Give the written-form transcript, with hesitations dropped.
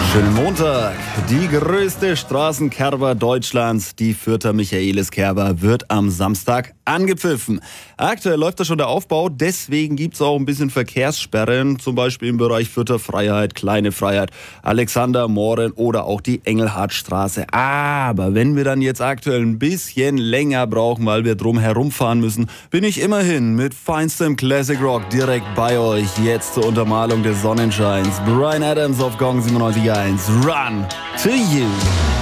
Schönen Montag. Die größte Straßenkerber Deutschlands, die Fürther Michaeliskerber, wird am Samstag angepfiffen. Aktuell läuft da schon der Aufbau, deswegen gibt's auch ein bisschen Verkehrssperren, zum Beispiel im Bereich Fürther Freiheit, Kleine Freiheit, Alexander Mohren oder auch die Engelhardtstraße. Aber wenn wir dann jetzt aktuell ein bisschen länger brauchen, weil wir drum herumfahren müssen, bin ich immerhin mit feinstem Classic Rock direkt bei euch. Jetzt zur Untermalung des Sonnenscheins. Bryan Adams auf Gong 97.1. Run to you.